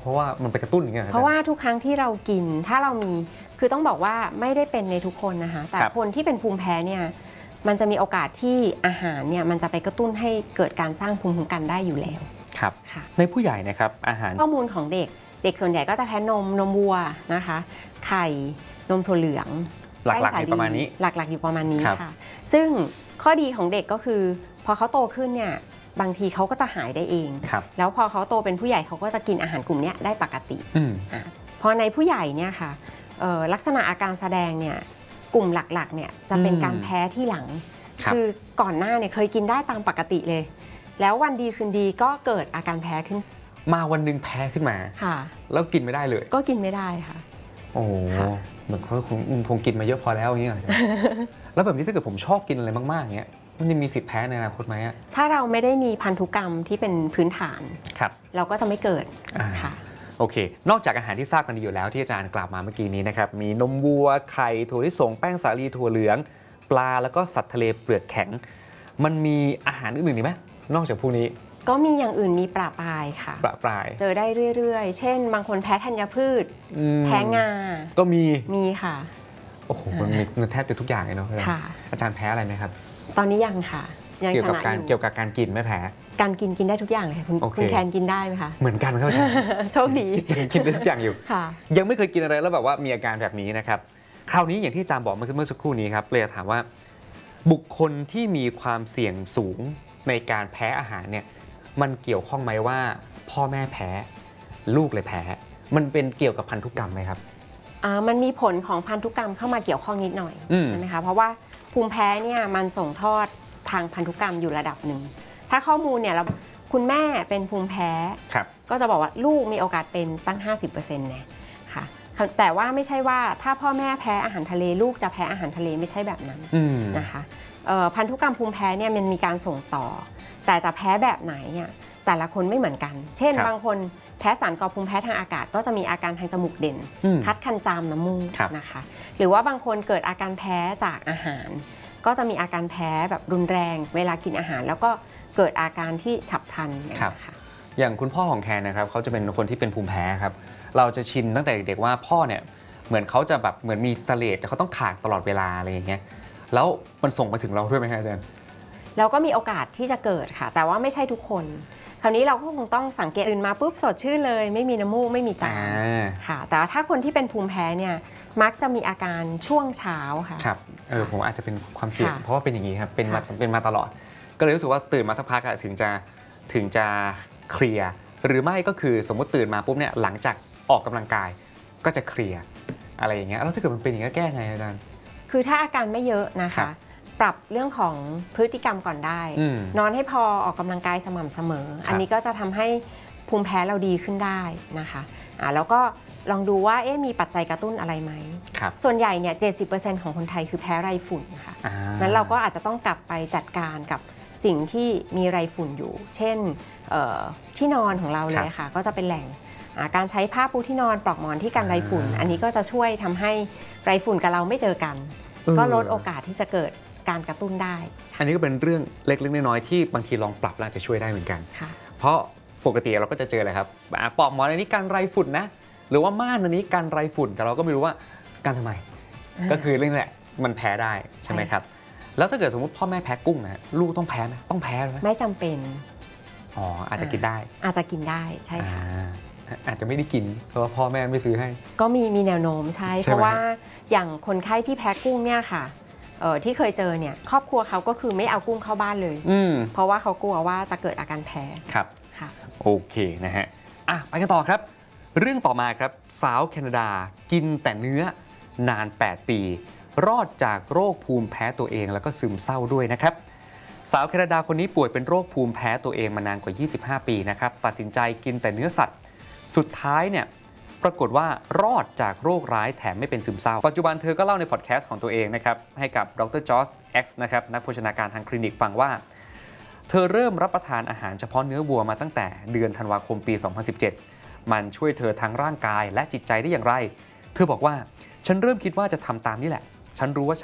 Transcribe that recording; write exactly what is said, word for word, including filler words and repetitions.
ราะว่ามันไปกระตุ้นอย่างเงี้ยเพราะว่าทุกครั้งที่เรากินถ้าเรามีคือต้องบอกว่าไม่ได้เป็นในทุกคนนะคะแต่คนที่เป็นภูมิแพ้เนี่ยมันจะมีโอกาสที่อาหารเนี่ยมันจะไปกระตุ้นให้เกิดการสร้างภูมิคุ้มกันได้อยู่แล้วครับในผู้ใหญ่นะครับอาหารข้อมูลของเด็กเด็กส่วนใหญ่ก็จะแพ้นมนมวัวนะคะไข่นมถั่วเหลืองหลักๆอยู่ประมาณนี้หลักๆอยู่ประมาณนี้ค่ะซึ่งข้อดีของเด็กก็คือพอเขาโตขึ้นเนี่ยบางทีเขาก็จะหายได้เองแล้วพอเขาโตเป็นผู้ใหญ่เขาก็จะกินอาหารกลุ่มนี้ได้ปกติพอในผู้ใหญ่เนี่ยค่ะลักษณะอาการแสดงเนี่ยกลุ่มหลักๆเนี่ยจะเป็นการแพ้ที่หลังคือก่อนหน้าเนี่ยเคยกินได้ตามปกติเลยแล้ววันดีคืนดีก็เกิดอาการแพ้ขึ้นมาวันนึงแพ้ขึ้นมาแล้วกินไม่ได้เลยก็กินไม่ได้ค่ะโอ้เหมือนเขาคงคงกินมาเยอะพอแล้วอย่างเงี้ยแล้วแบบนี้ถ้าเกิดผมชอบกินอะไรมากๆเงี้ยมันจะมีสิทธิ์แพ้ในอนาคตไหมถ้าเราไม่ได้มีพันธุกรรมที่เป็นพื้นฐานเราก็จะไม่เกิดค่ะโอเคนอกจากอาหารที่ทราบกันดีอยู่แล้วที่อาจารย์กล่าวมาเมื่อกี้นี้นะครับมีนมวัวไข่ถั่วลิสงแป้งสาลีถั่วเหลืองปลาแล้วก็สัตว์ทะเลเปลือกแข็งมันมีอาหารอื่นๆอีกไหมนอกจากพวกนี้ก็มีอย่างอื่นมีปลาปลายค่ะปลาปลายเจอได้เรื่อยๆเช่นบางคนแพ้ธัญพืชแพ้งาก็มีมีค่ะโอ้โหมันมีแทบจะทุกอย่างเลยเนาะอาจารย์แพ้อะไรไหมครับตอนนี้ยังค่ะยังเกี่ยวกับการเกี่ยวกับการกินไม่แพ้การกินกินได้ทุกอย่างเลยคุณคุณแคนกินได้ไหมคะเหมือนกันครับอาจารย์โชคดียังกินได้ทุกอย่างอยู่ยังไม่เคยกินอะไรแล้วแบบว่ามีอาการแบบนี้นะครับคราวนี้อย่างที่อาจารย์บอกเมื่อสักครู่นี้ครับเลยถามว่าบุคคลที่มีความเสี่ยงสูงในการแพ้อาหารเนี่ยมันเกี่ยวข้องไหมว่าพ่อแม่แพ้ลูกเลยแพ้มันเป็นเกี่ยวกับพันธุกรรมไหมครับอ่ามันมีผลของพันธุกรรมเข้ามาเกี่ยวข้องนิดหน่อยใช่ไหมคะเพราะว่าภูมิแพ้เนี่ยมันส่งทอดทางพันธุกรรมอยู่ระดับหนึ่งถ้าข้อมูลเนี่ยเราคุณแม่เป็นภูมิแพ้ก็จะบอกว่าลูกมีโอกาสเป็นตั้ง ห้าสิบเปอร์เซ็นต์ เนี่ยค่ะแต่ว่าไม่ใช่ว่าถ้าพ่อแม่แพ้อาหารทะเลลูกจะแพ้อาหารทะเลไม่ใช่แบบนั้นนะคะพันธุกรรมภูมิแพ้เนี่ยมันมีการส่งต่อแต่จะแพ้แบบไหนเนี่ยแต่ละคนไม่เหมือนกันเช่นบางคนแพ้สารก่อภูมิแพ้ทางอากาศก็จะมีอาการทางจมูกเด่นคัดคันจามน้ำมูกนะคะหรือว่าบางคนเกิดอาการแพ้จากอาหารก็จะมีอาการแพ้แบบรุนแรงเวลากินอาหารแล้วก็เกิดอาการที่ฉับพลันนะคะอย่างคุณพ่อของแคนนะครับเขาจะเป็นคนที่เป็นภูมิแพ้ครับเราจะชินตั้งแต่เด็กๆว่าพ่อเนี่ยเหมือนเขาจะแบบเหมือนมีเสลดแต่เขาต้องขากตลอดเวลาอะไรอย่างเงี้ยแล้วมันส่งมาถึงเราด้วยไหมครับอาจารย์เราก็มีโอกาสที่จะเกิดค่ะแต่ว่าไม่ใช่ทุกคนคราวนี้เราก็คงต้องสังเกตตื่นมาปุ๊บสดชื่นเลยไม่มีน้ำมูกไม่มีจามค่ะแต่ถ้าคนที่เป็นภูมิแพ้เนี่ยมักจะมีอาการช่วงเช้าค่ะครับเออผมอาจจะเป็นความเสี่ยงเพราะว่าเป็นอย่างนี้ครับเป็นมาเป็นมาตลอดก็เลยรู้สึกว่าตื่นมาสักพักถึงจะถึงจะเคลียร์หรือไม่ก็คือสมมติตื่นมาปุ๊บเนี่ยหลังจากออกกำลังกายก็จะเคลียร์อะไรอย่างเงี้ยแล้วถ้าเกิดมันเป็นอย่างนี้แก้ไงอาจารย์คือถ้าอาการไม่เยอะนะคะปรับเรื่องของพฤติกรรมก่อนได้นอนให้พอออกกำลังกายสม่ำเสมออันนี้ก็จะทำให้ภูมิแพ้เราดีขึ้นได้นะคะอ่าแล้วก็ลองดูว่าเอ๊ะมีปัจจัยกระตุ้นอะไรไหมส่วนใหญ่เนี่ย เจ็ดสิบเปอร์เซ็นต์ ของคนไทยคือแพ้ไรฝุ่นค่ะนั้นเราก็อาจจะต้องกลับไปจัดการกับสิ่งที่มีไรฝุ่นอยู่เช่นที่นอนของเราเลยค่ะก็จะเป็นแหล่งการใช้ผ้าปูที่นอนปลอกหมอนที่กันไรฝุ่นอันนี้ก็จะช่วยทำให้ไรฝุ่นกับเราไม่เจอกันก็ลดโอกาสที่จะเกิดการกระตุ้นได้อันนี้ก็เป็นเรื่องเล็กๆน้อยๆที่บางทีลองปรับแล้วจะช่วยได้เหมือนกันเพราะปกติเราก็จะเจอเลยครับปลอกหมอนอันนี้กันไรฝุ่นนะหรือว่าม่านอันนี้กันไรฝุ่นแต่เราก็ไม่รู้ว่ากันทำไมก็คือเรื่องแหละมันแพ้ได้ใช่ไหมครับแล้วถ้าเกิดสมมติพ่อแม่แพ้กุ้งนะลูกต้องแพ้ไหมต้องแพ้ไหมไม่จำเป็นอ๋ออาจจะกินได้อาจจะกินได้ใช่ค่ะอาจจะไม่ได้กินเพราะว่าพ่อแม่ไม่ซื้อให้ก็มีมีแนวโน้มใช่เพราะว่าอย่างคนไข้ที่แพ้กุ้งเนี่ยค่ะที่เคยเจอเนี่ยครอบครัวเขาก็คือไม่เอากุ้งเข้าบ้านเลยเพราะว่าเขากลัวว่าจะเกิดอาการแพ้ครับค่ะโอเคนะฮะอ่ะไปกันต่อครับเรื่องต่อมาครับสาวแคนาดากินแต่เนื้อนานแปดปีรอดจากโรคภูมิแพ้ตัวเองแล้วก็ซึมเศร้าด้วยนะครับสาวแคนาดาคนนี้ป่วยเป็นโรคภูมิแพ้ตัวเองมานานกว่ายี่สิบห้าปีนะครับตัดสินใจกินแต่เนื้อสัตว์สุดท้ายเนี่ยปรากฏว่ารอดจากโรคร้ายแถมไม่เป็นซึมเศร้าปัจจุบันเธอก็เล่าในพอดแคสต์ของตัวเองนะครับให้กับดรจอร์จเอ็กซ์นะครับนักโภชนาการทางคลินิกฟังว่าเธอเริ่มรับประทานอาหารเฉพาะเนื้อวัวมาตั้งแต่เดือนธันวาคมปีสองพันสิบเจ็ดมันช่วยเธอทั้งร่างกายและจิตใจได้อย่างไรเธอบอกว่าฉันเริ่มคิดว่าจะทำตามนี่แหละฉันรู้ว่า